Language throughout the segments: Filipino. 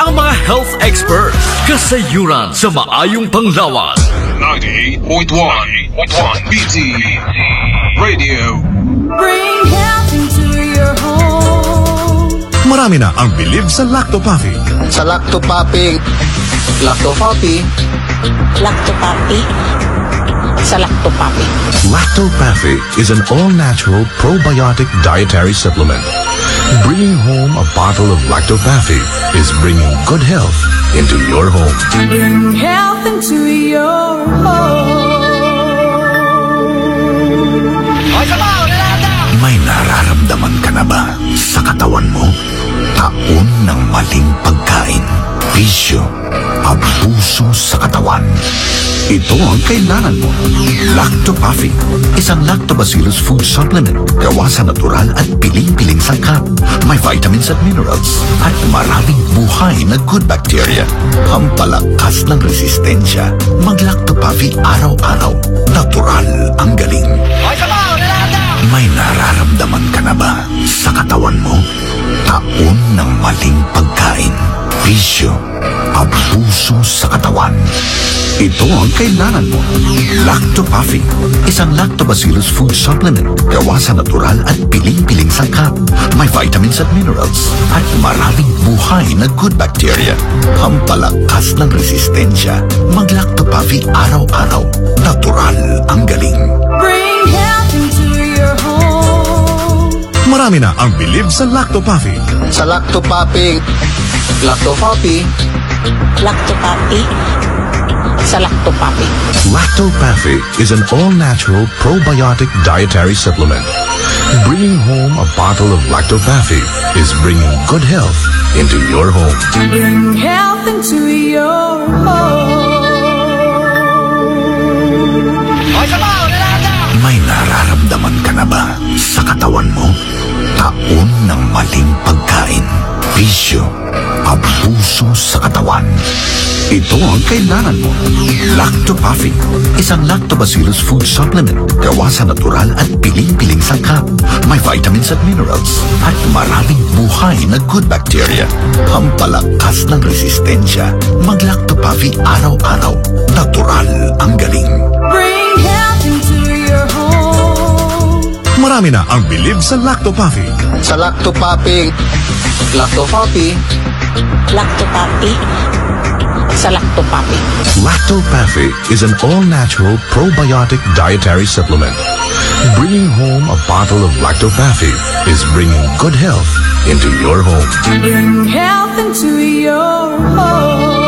ang mga health experts. Kasayuran sa maayong panglawas. 98.1 BT Radio. Bring health into your home. Marami na ang believe sa Lactopafi. Sa Lactopapi, Lactopapi, Lactopapi. Sa Lactopapi. Lactopafi is an all-natural probiotic dietary supplement. Bringing home a bottle of Lactopafi is bringing good health into your home. Bring health into your home. May nararamdaman ka na ba sa katawan mo? Taon ng maling pagkain, bisyo, abuso sa katawan. Ito ang kailangan mo. Lactopafi, isang lactobacillus food supplement gawa sa natural at piling-piling sangkap. May vitamins at minerals at maraming buhay na good bacteria. Pampalakas ng resistensya. Mag-Lactopafi araw-araw. Natural ang galing. May nararamdaman ka na ba sa katawan mo? Taon ng maling pagkain, bisyo, abuso sa katawan. Ito ang kailangan mo. Lactopafi, isang lactobacillus food supplement gawa sa natural at piling-piling sangkap. May vitamins at minerals at maraming buhay na good bacteria. Pampalakas ng resistensya. Mag-Lactopafi araw-araw. Natural ang galing. Bring health into your home. Marami na ang believe sa Lactopafi. sa Lactopapi, Lactopapi, Lactopapi. Sa Lactopapi. Lactopafi is an all-natural probiotic dietary supplement. Bringing home a bottle of Lactopafi is bringing good health into your home. Bring health into your home. May nararamdaman ka na ba sa katawan mo? Taon ng maling pagkain, bisyo, abuso sa katawan. Ito ang kailangan mo. Lactopafi, isang lactobacillus food supplement gawa sa natural at piling-piling sangkap. May vitamins at minerals at maraming buhay na good bacteria. Pampalakas ng resistensya. Mag-Lactopafi araw-araw. Natural ang galing. Bring health into your home. Marami na ang believe sa Lactopafi. sa Lactopapi, Lactopapi, Lactopapi. Sa Lactopapi. Lactopafi is an all-natural probiotic dietary supplement. Bringing home a bottle of Lactopafi is bringing good health into your home. Bring health into your home.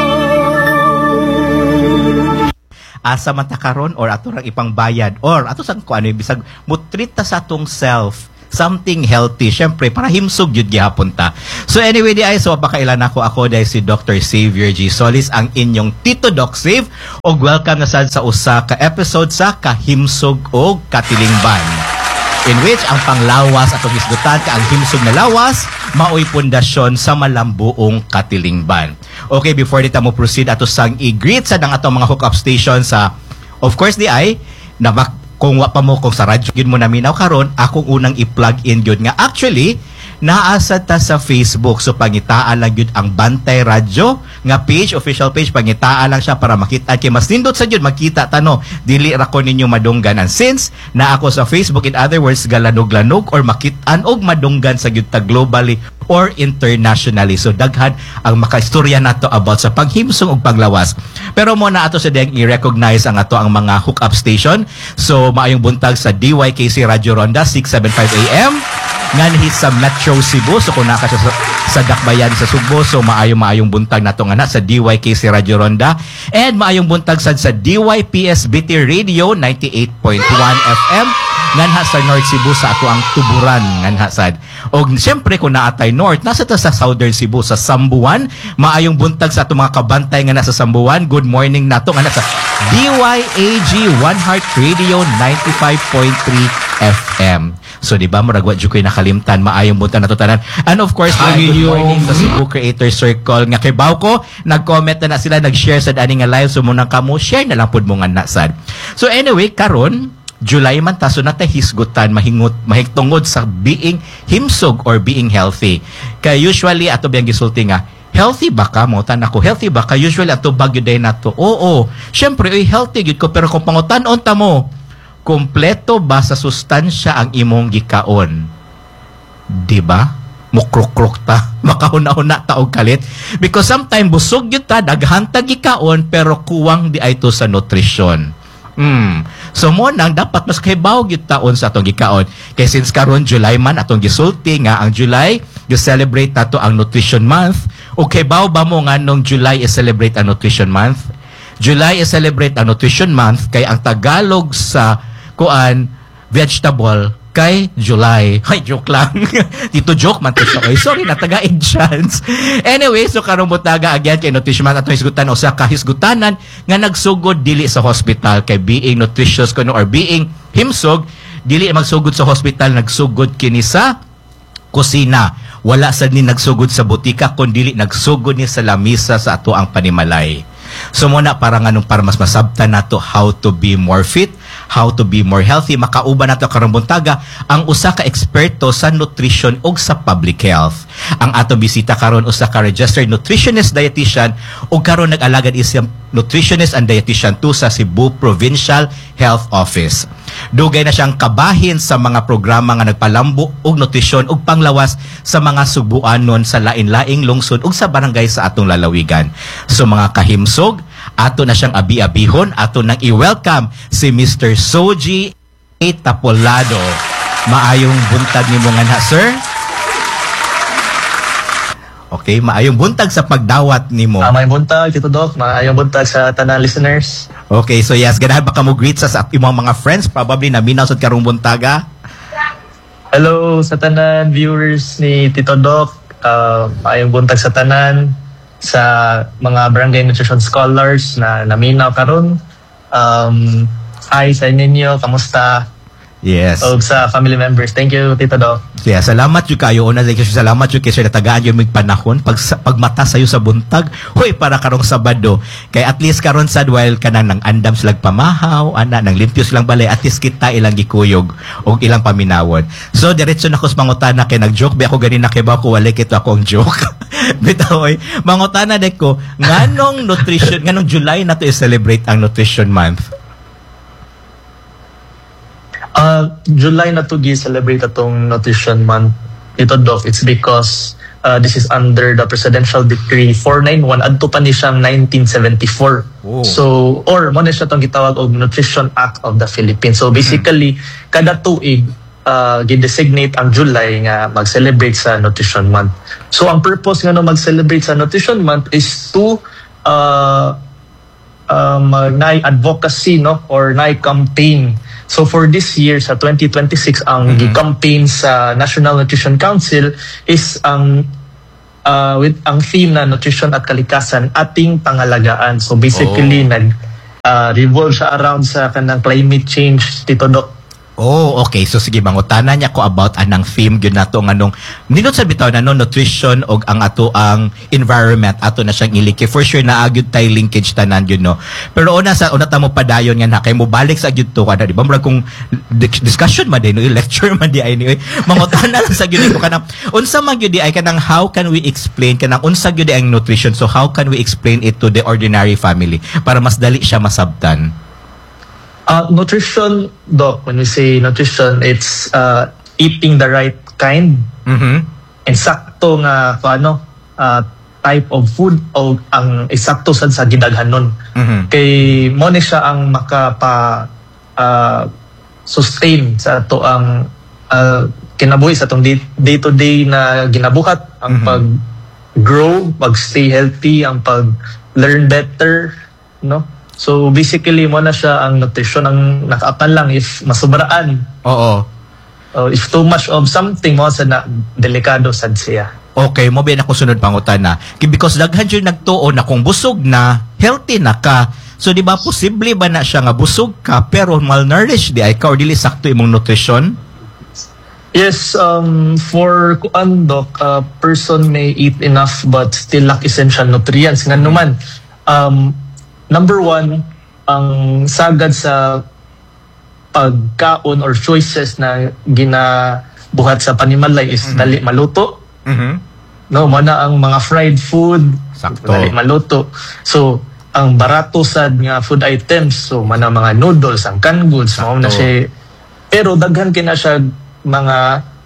Asa man ta karon or ato rang ipang bayad or ato sang kuano bisag mutreat ta sa atong self something healthy syempre para himsog jud gihapon ta. So anyway di ay so pakailan ako dahil si Dr. Xavier G. Solis ang inyong Tito Doc Save og welcome na sad sa usa ka episode sa Kahimsog og Katilingban, in which ang panglawas atong hisgutan ka ang himsog na lawas maoy pundasyon sa malambuong Katilingban. Okay, before dita mo proceed ato sang i-greet sa atong mga hookup station sa of course di ay na kung wa pa mo kung sa radyo yun mo naminaw karon akong unang i-plug in yun nga actually naasa ta sa Facebook so pangitaan lang yun ang Bantay Radyo nga page, official page, pangitaan lang siya para makita kay mas nindot sa yun makita tano dili ra ko ninyo madunggan and since na ako sa Facebook in other words galanog-lanog or makitaan og madunggan sa yun ta globally or internationally. So daghan ang makaistorya nato about sa paghimsong ug paglawas. Pero mo na ato sa diyang i-recognize ang ato ang mga hookup station. So maayong buntag sa DYKC Radio Ronda 675 AM nganhi sa Metro Cebu. So kung naka sa Dakbayan sa Subo, so maayong buntag nato nga na sa DYKC Radio Ronda and maayong buntag sad sa DYPSBT Radio 98.1 FM nganha sa North Cebu sa ato ang Tuburan nganha sad. Og siyempre kung naatay North, nasa ta sa Southern Cebu sa Sambuan, maayong buntag sa ato mga kabantay nga nasa Sambuan. Good morning nato nga nasa DYAG One Heart Radio 95.3 FM. So di ba murag wa jud koy nakalimtan maayong buntag nato tanan. And of course, good morning sa Cebu Creator Circle nga kay Bauco, nag-comment na sila, nag-share sa ani nga live so munang kamo share na lang pud mo nga nasad. So anyway, karon July man taso na tay hisgutan mahigtungod sa being himsog or being healthy. Kay usually ato biyang gisulti nga healthy ba ka? Mangutan ako, healthy ba ka? Usually, ato bagyo day na to. Oo. Siyempre, healthy yun ko. Pero kung pangutan-on ta mo, kompleto ba sa sustansya ang imong gikaon? Diba? Mukrok-krok ta, makahuna-huna ta og kalit. Because sometimes busog yun ta, daghantag gikaon, pero kuwang di ay to sa nutrition. So mo nang dapat mas kaybaw gyud taon sa atong gikaon. Kay since karon July man atong gisulti nga ang July, you celebrate nato ang Nutrition Month. O kaybaw ba mo nga nung July is celebrate ang Nutrition Month? July is celebrate ang Nutrition Month kay ang Tagalog sa kuan vegetable kay July. Ay, joke lang. Dito joke man to siya. Oy, sorry na taga-in chance. Anyway, so karong butaga again kay Nutrition Month atong hisgutan usa ka hisgutanan nga nagsugod dili sa hospital kay being nutritious kuno or being himsog dili magsugod sa hospital, nagsugod kini sa kusina. Wala sad ni nagsugod sa butika kundi nagsugod ni sa lamisa sa ato ang panimalay. So muna para mas masabtan nato how to be more fit, how to be more healthy. Makauban nato karong buntaga ang usa ka eksperto sa nutrition ug sa public health. Ang atong bisita karon usa ka registered nutritionist dietitian ug karon nag-alagad isang nutritionist and dietitian to sa Cebu Provincial Health Office. Dugay na siyang kabahin sa mga programa nga nagpalambo og nutrisyon ug panglawas sa mga Subuanon sa lain-laing lungsod ug sa barangay sa atong lalawigan. So mga kahimsog, ato na siyang abi-abihon, ato nang i-welcome si Mr. Soji Tapolado. Maayong buntag nimo nga na, sir. Okay, maayong buntag sa pagdawat nimo. Maayong buntag, Tito Doc. Maayong buntag sa tanan listeners. Okay, so yes, ganahan baka mo greet sa imong mga friends, probably na minasod karong buntaga. Hello sa tanan viewers ni Tito Doc. Maayong buntag sa tanan sa mga barangay nutrition scholars na naminaw karon. Hi sa ninyo, kamusta? Yes. O sa family members. Thank you, Tito Doc. Yeah, salamat yung kayo. Una, salamat yung kayo natagaan yung may panahon. Pagmata sa'yo sa buntag, huy, para karong Sabado. Kaya at least karon sad while ka nang andam silang pamahaw, nang limpyo silang balay, at least kita ilang gikuyog o ilang paminawon. So, diretso na ko sa mangutana kay nag-joke. Bi ako ganina kay ba ko, wala kito ako ang joke. Bitaw, mangutana de ko, nganong nutrition, nganong July na to i-celebrate ang Nutrition Month? July na to gi-celebrate atong Nutrition Month. Ito, Doc, it's because this is under the Presidential Decree 491 adto pa ni siyang 1974. Oh. So, or mo na siya itong gitawag og Nutrition Act of the Philippines. So, basically, kada tuig, gi-designate ang July nga mag-celebrate sa Nutrition Month. So, ang purpose nga no mag-celebrate sa Nutrition Month is to na-advocacy, no, or na-campaign. So for this year sa 2026 ang campaign sa National Nutrition Council is with ang theme na nutrition at kalikasan ating pangalagaan. So basically revolve siya around sa kanang climate change, Tito Doc. Oh, okay. So sige, mangutana niya ko about anang theme gyud nato nganong ninot sa bitaw na no nutrition og ang ato ang environment ato na siyang ilike. For sure na agyud tay linkage tanan gyud no. Pero una ta mo padayon nga na kay mo balik sa gyud to kada di ba murag kung discussion man din no, lecture man di ay ni mangutana sa gyud ko kanang unsa man gyud di ay kanang how can we explain kanang unsa gyud ang nutrition, so how can we explain it to the ordinary family para mas dali siya masabtan? Nutrition, Doc, when we say nutrition, it's eating the right kind and sakto nga type of food o ang isakto sad sa gidaghanon. Kay mo ni siya ang makapa sustain sa ato ang kinabuhi sa atong day-to-day na ginabuhat, ang pag-grow, pag-stay healthy, ang pag-learn better, no? So basically mo na siya ang nutrition ang nakaapan lang if masubraan. Oo. If too much of something mo sa na delikado sad siya. Okay, mo biyan ako sunod pangutana. Because daghan jud nagtuo na kung busog na, healthy na ka. So di ba posible ba na siya nga busog ka pero malnourished di ay ka or dili sakto imong nutrition? Yes, for Doc, a person may eat enough but still lack essential nutrients. Nga naman, number one, ang sagad sa pagkaon or choices na ginabuhat sa panimalay is dali maluto. no, mo na ang mga fried food, Sakto. dali maluto. So ang barato sad nga food items, so mana mga noodles, ang canned goods, mao na siya. Pero daghan kina siya mga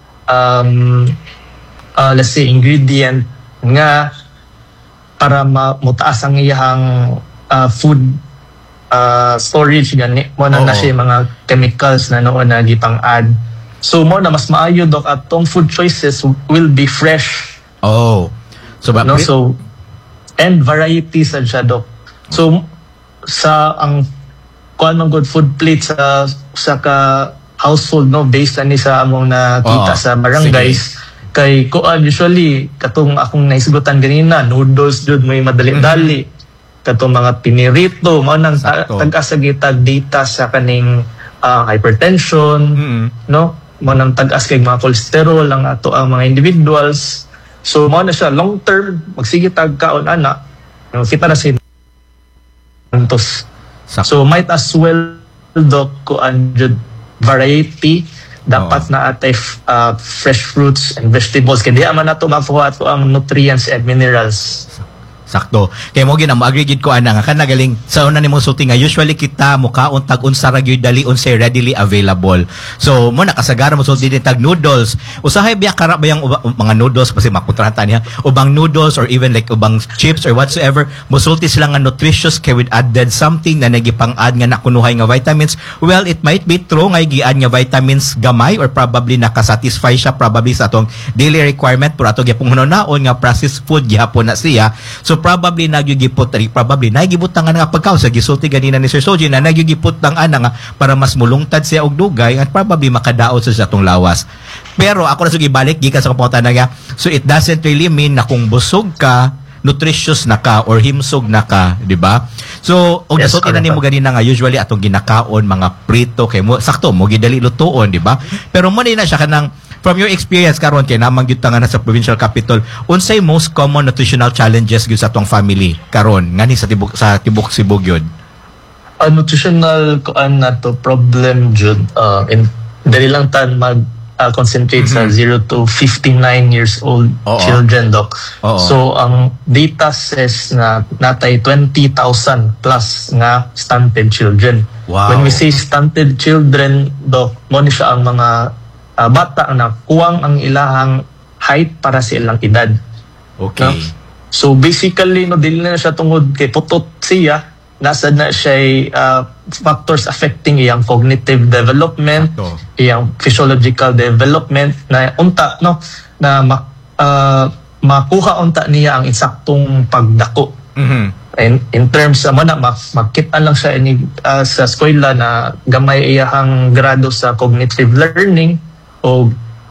let's say ingredient nga para mutaas ang iyang food storage gani mo na siya mga chemicals na noon na gipang add. So mo na mas maayo dok atong food choices will be fresh. So no, so and variety sa siya dok. So sa ang kuan man good food plate sa ka household, no, based ani sa among nakita sa barangays. Kay kuan usually katong akong naisgutan ganina, noodles jud may madali-dali. Katong mga pinirito mo nang tag-asagitag data sa kaning hypertension, no, mo nang tag-as kay mga cholesterol ang ato ang mga individuals. So mo na siya long term magsige tag kaon ana, kita na sin so might as well dok kuan jud variety dapat na atay fresh fruits and vegetables kaya di man nato makuha ato ang nutrients and minerals. Sakto. Kaya mo ginamo agree gid ko ana nga kanagaling sa una nimo sulti nga usually kita mukaon tag unsa ra gyud dali unsay readily available. So mo nakasagara mo sulti din tag noodles. Usahay biya kara ba yang mga noodles kasi makutrahan niya ubang noodles or even like ubang chips or whatsoever musulti sila nga nutritious kay with added something na nagipang-add nga nakunuhay nga vitamins. Well, it might be true nga gi-add nga vitamins gamay or probably nakasatisfy siya probably sa atong daily requirement pero ato gyapon hunaon nga processed food gihapon na siya. So probably nagyugipot probably nagyugipot nga pagkaon sa gisulti ganina ni Sir Soji na nagyugipot nga para mas mulungtad siya og dugay at probably makadaot sa atong lawas. Pero ako na sugi balik gikan sa kapungutan nga so it doesn't really mean na kung busog ka nutritious na ka or himsog na ka, di ba? So, og yes, na nimo ganina nga usually atong ginakaon mga prito kay mo sakto mo gidali lutuon, di ba? Pero mo na siya kanang from your experience karon kay namang gyud nga na sa provincial capital, unsay most common nutritional challenges gyud sa atong family karon ngani sa tibok Cebu gyud? Nutritional kuan na to problem jud in dali lang tan mag concentrate sa 0 to 59 years old children dok. So ang data says na natay 20,000 plus nga stunted children. Wow. When we say stunted children dok, mo ni siya ang mga bata na kuwang ang ilahang height para sa ilang edad. Okay. No? So basically no dili na siya tungod kay putot siya, nasa na siya factors affecting iyang cognitive development, iyang physiological development na unta no na makuha unta niya ang insaktong pagdako. In terms sa mana makita lang siya sa eskwela na gamay iyang grado sa cognitive learning o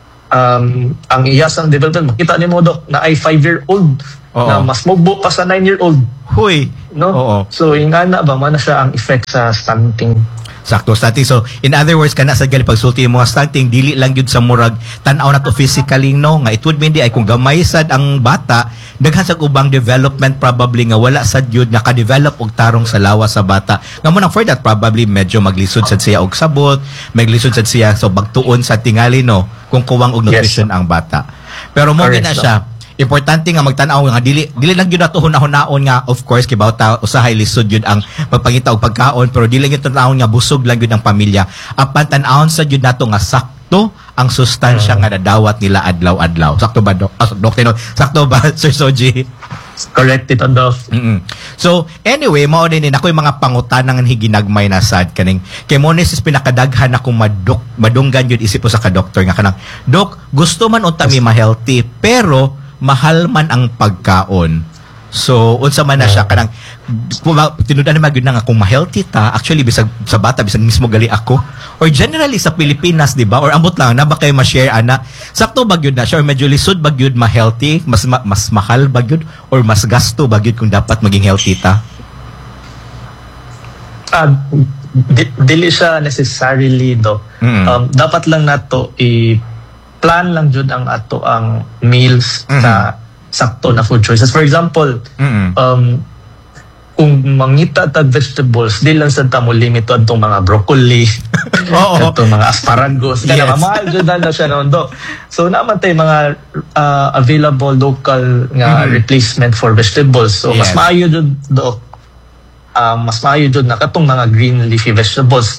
ang iyasang development makita nimo dok na ay 5-year-old na mas mubo pa sa 9-year-old. Huy. No? So ingana ba man na siya ang effect sa stunting. Sakto, stunting. So in other words kana sa gali pagsulti mo stunting dili lang gyud sa murag tan-aw na to physically no nga it would mean di ay kung gamay sad ang bata daghan sa ubang development probably nga wala sad gyud nga ka-develop og tarong sa lawas sa bata. Nga mo nang for that probably medyo maglisod sad siya og sabot, maglisod sad siya so bagtuon sa tingali no kung kuwang og nutrition ang bata. Pero mo gina siya importante nga magtan-aw nga dili lang gyud nato hunahon nga of course kay bawta usahay lisod gyud ang pagpangita og pagkaon pero dili gyud tan-aw nga busog lang gyud ang pamilya apan tan-awon sa gyud nato nga sakto ang sustansya nga nadawat nila adlaw-adlaw. Sakto ba Dr. Sakto ba Sir Soji? Correct ito Doc. So anyway mao din ako'y mga pangutanang higinagmay na sad kaning kay mo is pinakadaghan akong madunggan gyud isip ko sa ka-doktor nga kanang Dok gusto man unta mi ma-healthy pero mahal man ang pagkaon. So, unsa man na siya kanang tinudan na magyud na nga kung ma-healthy ta, actually bisag sa bata bisag mismo gali ako or generally sa Pilipinas, di ba? Or ambot lang na ba kayo ma-share ana? Sakto ba gyud na siya or medyo lisod ba gyud ma-healthy, mas mahal ba gyud or mas gasto ba gyud kung dapat maging healthy ta? Dili siya necessarily do. Dapat lang nato plan lang jud ang ato ang meals sa sakto na food choices. For example, kung mangita tag vegetables, di lang sa tamo limit to adtong mga broccoli, adtong mga asparagus, kaya mahal jud na siya noon do. So naman tay mga available local nga replacement for vegetables. So mas maayo jud do. Mas maayo jud na katong mga green leafy vegetables.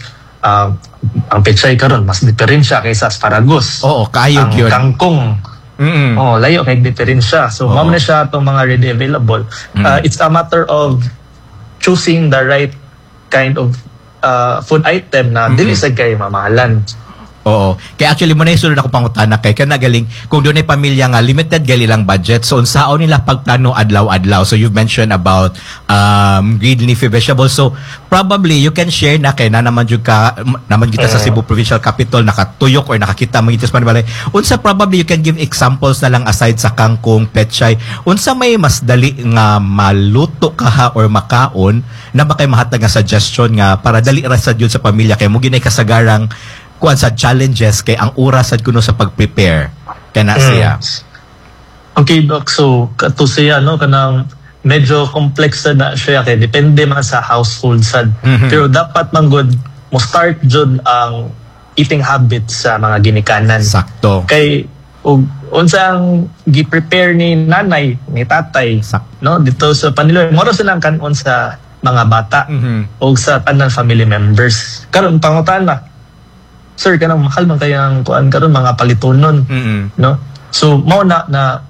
Ang pechay karon mas diferensya kaysa asparagus. Oo, kayo ang yun. kangkong. Layo kay diferensya. So mao na siya atong mga ready available. It's a matter of choosing the right kind of food item na dili sa kay mamahalan. Oo. Kaya actually mo na isunod ako pangutana kay kanagaling kung doon ay pamilya nga limited gali lang budget, so unsaon nila pagplano adlaw-adlaw. So you've mentioned about green leafy vegetables, so probably you can share na kay na naman jud ka naman kita sa Cebu Provincial Capital nakatuyok or nakakita magitis man balay. Unsa probably you can give examples na lang aside sa kangkong, petchay, unsa may mas dali nga maluto kaha or makaon na makay mahatag nga suggestion nga para dali ra sad jud sa pamilya kay mo ginay kasagarang kuan sa challenges kay ang oras sad kuno sa pag-prepare kana siya. Okay, Doc. So kato siya no kanang medyo complex na siya kay depende man sa household sad. Pero dapat man good mo start jud ang eating habits sa mga ginikanan. Sakto. Kay unsa ang gi-prepare ni nanay, ni tatay, no dito sa paniloy moro silang kanon sa mga bata o sa tanan family members. Karon pangutana, sir, kanang mahal man kayang kuan karon mga palitonon, no? So mao na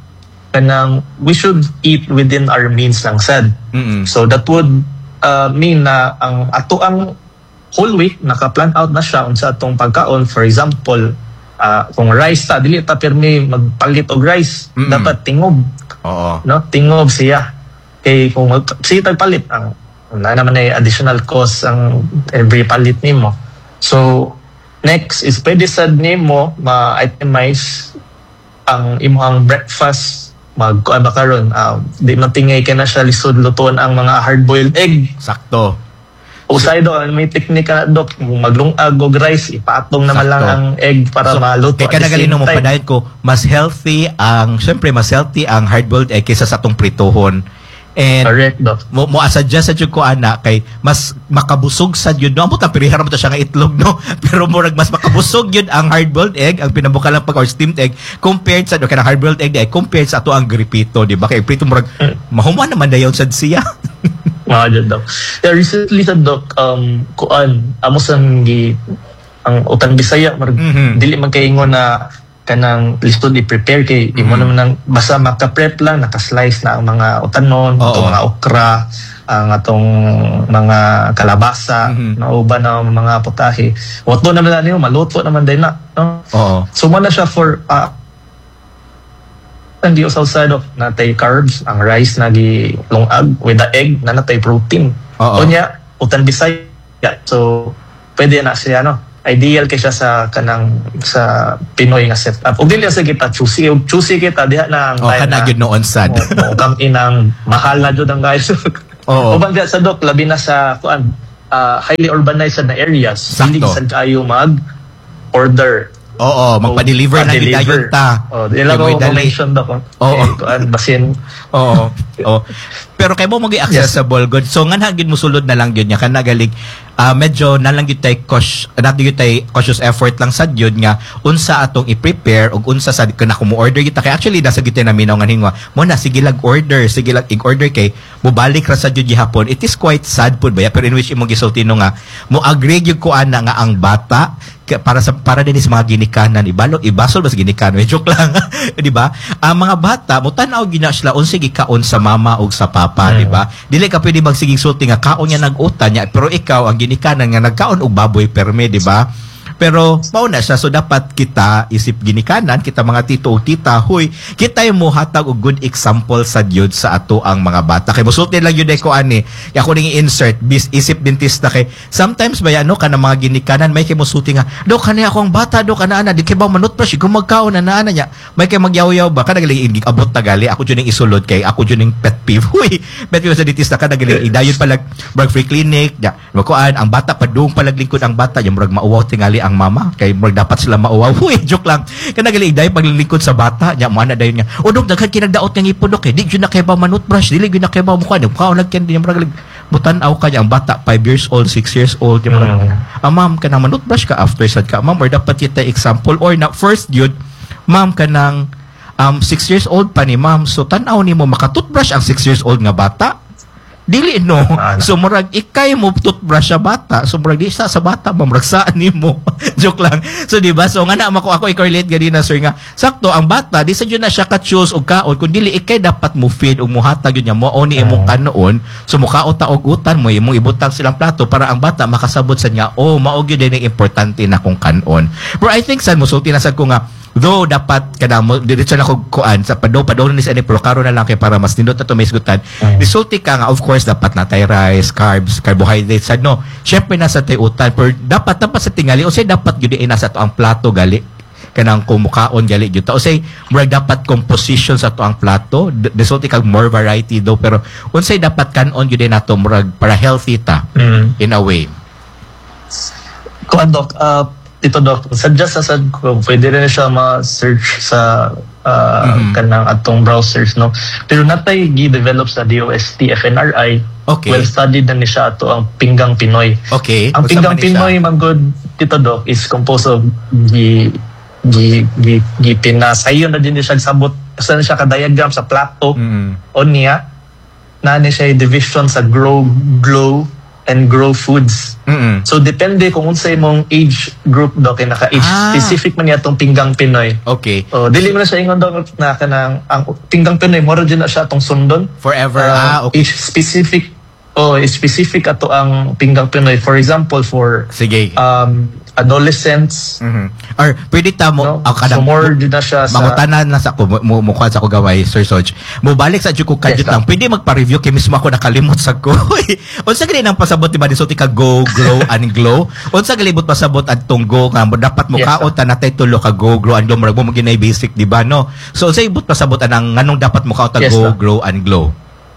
kanang we should eat within our means lang sad. So that would mean na ang ato ang whole week naka-plan out na siya unsa atong pagkaon. For example, kung rice ta dili ta pirmi magpalit og rice, dapat tingob. Oo. No, tingob siya. Kay kung siya tagpalit ang na naman ay additional cost ang every palit nimo. So next is pwede sad nimo ma-itemize ang imong breakfast magkuan ba karon di man tingay ka na siya lisod lutuan ang mga hard-boiled egg. Sakto. Usay do may teknika na Dok, maglungag og rice ipatong naman lang ang egg para maluto. Kaya kanagaling mo padayon ko mas healthy ang hard-boiled egg kaysa sa atong pritohon. And correct, Doc. Mo suggest sa jud ko ana kay mas makabusog sad yun no, amot ang pirihara mo ta siya nga itlog no, pero murag mas makabusog yun ang hard-boiled egg, ang pinabuka lang pag or steamed egg compared sa kanang hard-boiled egg compared sa ato ang gripito, di ba? Kay prito murag mahuman naman dayon sad siya. Jud, Doc. Yeah, recently sa Doc kuan amos ang ang utang Bisaya murag dili man kaingon na kanang lisod i-prepare kay imo naman nang basta maka-prep lang naka-slice na ang mga utanon, mga okra, ang atong mga kalabasa, uban na mga putahe. Wato naman na niyo maluto naman din na, no? So mo na siya for hindi usaw of natay carbs, ang rice na gilungag with the egg na natay protein. Unya utan Bisaya. So pwede na siya no. Ideal kay siya sa kanang sa Pinoy nga setup. Og dili sa kita choosy kita diha na ang time na gyud noon sad. Kam inang mahal na jud ang guys. Uban sa Doc labi na sa kuan highly urbanized na areas. Hindi sad kayo mag order. Magpa-deliver na gidayon ta. Dila ko information Doc. Kuan basin. Pero kay mo accessible good. So nga gid mo sulod na lang gyud nya kanagalig medyo na lang gyud tay cautious effort lang sad yun nga unsa atong i-prepare ug unsa sad kana ko mo order kita kay actually nasa gid na minaw nga hingwa mo na sige lag order i-order kay mobalik ra sad yun gihapon. It is quite sad pud ba pero in which imong gisultino nga mo agree gyud ko ana nga ang bata para din sa mga ginikanan ibasol ba sa ginikanan joke lang di ba ang mga bata mo tan-aw gina sila unsa gikaon sa mama ug sa papa di ba dili ka pwede magsigig sulti nga kaon niya nag-utan niya pero ikaw ang ginikanan nga nagkaon og baboy perme di ba pero mao na siya so dapat kita isip ginikanan kita mga tito o tita huy kita mo hatag og good example sa gyud sa ato ang mga bata kay musulti lang gyud ko ani ako ning insert isip dentista kay sometimes ba ano kana mga ginikanan may kay musulti nga do kani ako ang bata do kana ana di kay ba manut pa siya kung magkaon na ana niya may kay magyaw-yaw ba kada galing abot tagali ako jud ning isulod kay ako jud ning pet peeve huy pet peeve sa dentista kada galing idayon palag free clinic ya makuan ang bata padung palag lingkod ang bata yung murag mauwaw tingali ang ang mama kay murag dapat sila mauwaw. Uy, joke lang. Kana gali day paglilingkod sa bata nya mo ana dayon niya. O dok daghan kinagdaot nga ngipon dok di gyud na kay ba manut brush dili gyud na kay ba mukha ni mukha nagken di murag butan-aw ka niya ang bata 5 years old 6 years old di murag ma'am kanang manut brush ka after sad ka ma'am or dapat kita example or na first yun ma'am kanang 6 years old pa ni ma'am so tan-aw nimo maka-toothbrush ang 6 years old nga bata dili no so murag ikay mo toothbrush sa bata so murag di sa bata murag saan nimo joke lang so di ba so nga na ako i-correlate gani na sir nga sakto ang bata di sa jud na siya ka-choose og kaon kun dili ikay dapat mo feed og muhatag yun niya mo oni imong kanoon so mukaot ta og utan mo imong ibutang silang plato para ang bata makasabot sa niya mao gyud din importante na kung kanon but I think sad mo sulti na sad ko nga though dapat kada mo diretso na ko kuan sa padaw ni sa pero karon na lang kay para mas nindot na to may isgutan resulti ka nga of course dapat na tay rice carbs carbohydrates sad no syempre nasa tay utan pero dapat sa tingali o say dapat gyud nasa to ang plato gali kanang kumukaon gali gyud ta o say murag dapat composition sa to ang plato resulti kag more variety do pero unsay dapat kanon gyud nato murag para healthy ta in a way kuan dok ito dok, suggest sa sad ko, pwede rin siya ma-search sa kanang atong browsers, no? Pero natay gi-develop sa DOST, FNRI, well-studied na ni siya ato ang Pinggang Pinoy. Okay. Ang Pinggang Pinoy, manggod, ito dok, is composed of pinasayon na din siya sabot, saan siya ka-diagram sa plato, o niya, na siya division sa grow, glow, and grow foods. So depende kung unsay mong age group do kay naka-age specific man niya tong Pinggang Pinoy. Okay. Dili mo na siya ingon do na kanang ang Pinggang Pinoy mo rin na siya tong sundon. Forever. Okay. Age specific ato ang Pinggang Pinoy. For example, for adolescents. Or pwede ta mo so more din na siya sa mangutanan na sa ko mukha sa ko gaway Sir Soj. Mo balik sa jud ko kadyo lang. Pwede magpa-review kay mismo ako nakalimot sa ko. Unsa gali nang pasabot di ba disulti ka go grow and glow? Unsa gali bot pasabot adtong go nga dapat mo kaon ta natay tulo ka go grow and glow murag mo maginay basic di ba no? So unsay bot pasabot anang nganong dapat mo kaon ta go grow and glow?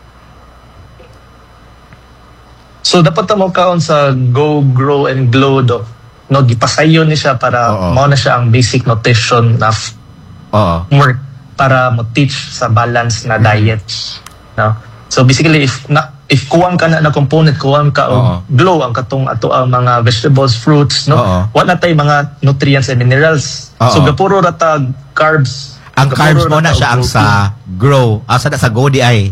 So dapat ta mo kaon sa go grow and glow do. No, gipasayon ni siya para mao na siya ang basic nutrition na work para mo teach sa balance na diet. No? So basically if kuwang ka na component, kuwang ka glow ang katong ato ang mga vegetables, fruits, no? Wala tay mga nutrients and minerals. So gapuro rata carbs. Ang carbs mo na siya ang sa grow. Asa na sa go di ay.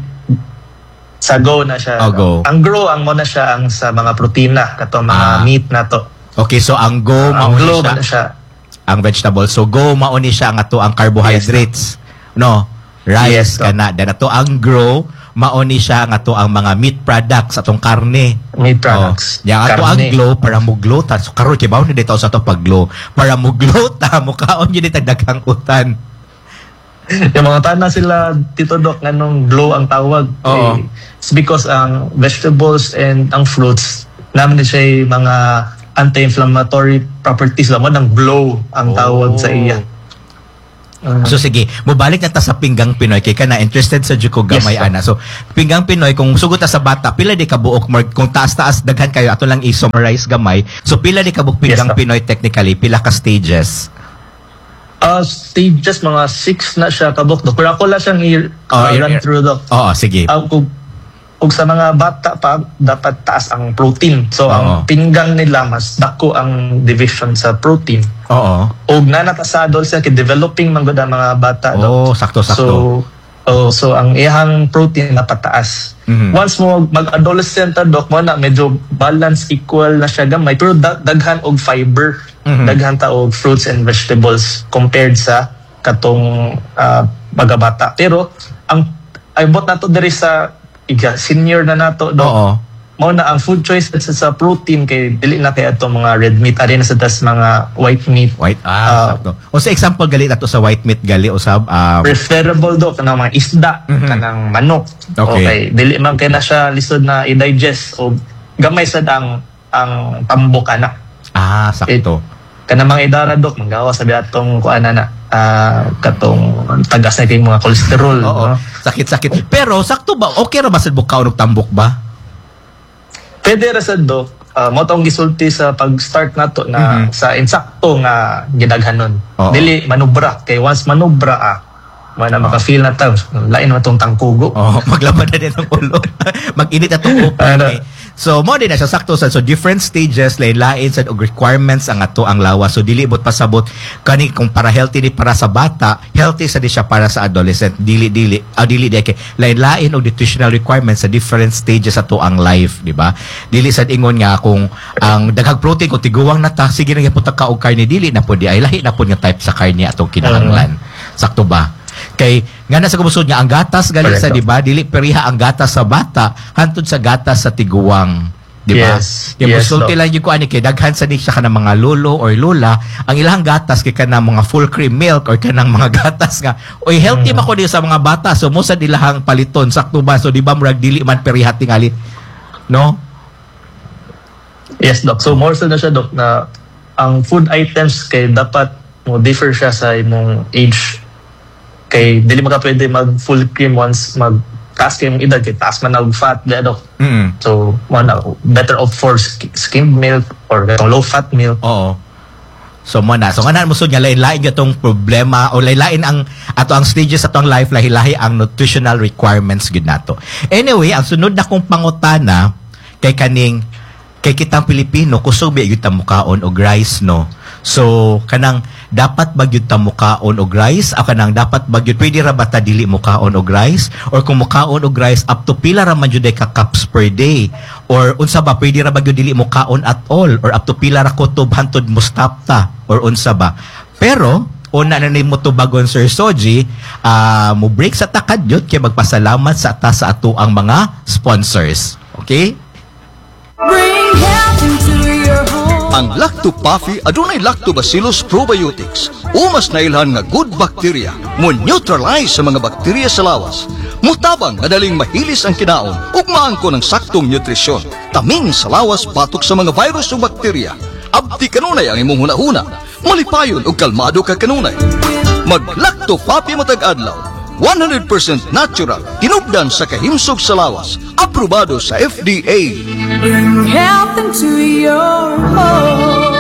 Sa go na siya. Ang grow ang mo na siya ang sa mga protina katong mga meat na to. Okay, so ang go mauni siya ang vegetable. So go mauni siya ang ato ang carbohydrates. No, rice kana. Dan ato ang grow mauni siya ang ato ang mga meat products atong karne. Meat products. Yang ato ang glow para mo glow ta. So karon kay bawo ni dito sa ato pag glow. Para mo glow ta mo kaon gyud daghang utan. Yung mga tana sila Tito Doc nganong glow ang tawag. It's because ang vegetables and ang fruits naman siya mga anti-inflammatory properties naman ng glow ang tawag sa iya. So sige, mubalik na ta sa Pinggang Pinoy kay kana interested sa jud ko gamay ana. So Pinggang Pinoy kung sugot ta sa bata pila di ka buok kung taas-taas daghan kayo ato lang i-summarize gamay. So pila di ka buok Pinggang Pinoy technically pila ka stages? Stages mga 6 na siya kabuk. Pero ako lang siyang run through doc. Sige. Kung sa mga bata pa, dapat taas ang protein. So, ang pinggang nila, mas dako ang division sa protein. O nanata sa adolescent, developing mga mga bata. Sakto-sakto. So, ang ihang protein napataas. Once mo mag-adolescent doc mo na, medyo balance, equal na siya gamay. Pero daghan og fiber. Daghan ta og fruits and vegetables compared sa katong mga bata. Pero, ang aibot na to diri sa senior na nato do. Mao na ang food choice sa protein kay dili na kay ato mga red meat ari na sa tas mga white meat. Sakto. O sa example gali ato sa white meat gali usab preferable do kanang mga isda, kanang manok. Okay. Dili man kay na siya lisod na i-digest o gamay sad ang tambok ana. Sakto. Kanang mga idara dok manggawa sabi atong kuan na katong tagas na kay mga kolesterol. Sakit-sakit. Pero sakto ba okay ra ba sad bukaw og tambok ba? Pwede ra sad dok. mo tong gisulti sa pag-start nato na sa insakto nga gidaghanon. Oo. Dili manubra kay once manubra mana maka-feel na ta lain mo tong tangkugo. Maglaban na din ang ulo. Mag-init na itong upan. So, mo din na siya sakto sa so different stages, lain-lain sa requirements ang ato ang lawas. So, dili bot pasabot kani kung para healthy ni para sa bata, healthy sa di siya para sa adolescent. Dili kay lain-lain og nutritional requirements sa different stages ato ang life, di ba? Dili sad ingon nga kung ang daghang protein ko tiguwang na ta, sige na gyapon ta kaog karne, dili na pud ay lahi na pud nga type sa karne atong kinahanglan. Sakto ba? Kay nga na sa kumusod nga ang gatas galing sa di ba dili periha ang gatas sa bata hantod sa gatas sa tiguwang, di ba? Kay musulti lang yung ko ani kay daghan sa di siya kanang mga lolo or lola ang ilang gatas kay kanang mga full cream milk or kanang mga gatas nga oy healthy man ko di sa mga bata, so mo sa dilahang paliton, sakto ba? So di ba murag dili man periha tingali, no? Yes, Doc. So more so na siya, Doc, na ang food items kay dapat mo differ siya sa imong age. Kay dili maka pwede mag full cream once mag taas kay imong edad kay taas man og fat Doc. So better off for skimmed milk or low fat milk. Oo. So mo na. So nga mo sud nga lain-lain gatong problema o lain-lain ang ato ang stages ato ang life, lahi-lahi ang nutritional requirements gid nato. Anyway, ang sunod na kong pangutana kay kitang Pilipino kusog ba gyud ta mukaon og rice, no? So kanang dapat bagyud ta mukaon og rice o kanang dapat bagyud pwede ra ba ta dili mukaon og rice, or kung mukaon og rice up to pila ra man jud ka cups per day, or unsa ba pwede ra bagyud dili mukaon at all, or up to pila ra kutob hantod mo stop ta, or unsa ba? Pero una na nimo tubagon Sir Soji, mo break sa takad yun kay magpasalamat sa ato ang mga sponsors. Okay? Bring health into your home. Ang Lacto-Puffy adunay Lactobacillus probiotics. Umas na ilhan nga good bacteria mo neutralize sa mga bakterya sa lawas. Mutabang madaling mahilis ang kinaon ug maangko ng saktong nutrisyon. Taming sa lawas batok sa mga virus o bakterya. Abdi kanunay ang imong hunahuna. Malipayon ug kalmado ka kanunay. Mag Lacto-Puffy matag adlaw. 100% natural, tinubdan sa kahimsog sa lawas, aprobado sa FDA. Bring health into your home.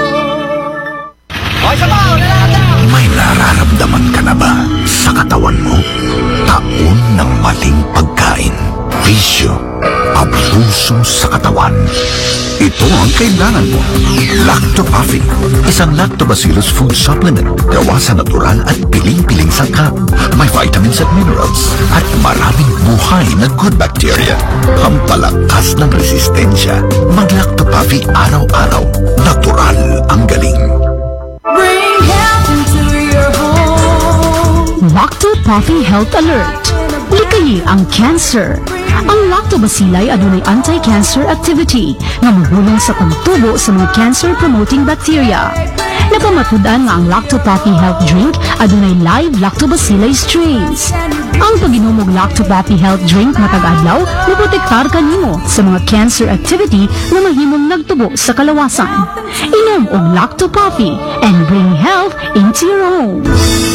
May nararamdaman ka na ba sa katawan mo? Taon ng maling pagkain, bisyo, abuso sa katawan. Ito ang kailangan mo. Lacto-Puffy, isang lactobacillus food supplement gawa sa natural at piling-piling sangkap. May vitamins at minerals at maraming buhay na good bacteria. Pampalakas ng resistensya. Mag-Lacto-Puffy araw-araw. Natural ang galing. Bring health into your home. Lacto-Puffy Health Alert. Likayi ang cancer. Ang lactobacilli adunay anti-cancer activity nga mahulong sa pagtubo sa mga cancer-promoting bacteria. Napamatudan nga ang Lacto-Puffy Health Drink adunay live lactobacilli strains. Ang pag-inom og Lacto-Puffy Health Drink matag adlaw naprotektar kanimo sa mga cancer activity na mahimong nagtubo sa kalawasan. Inom og Lacto-Puffy and bring health into your home.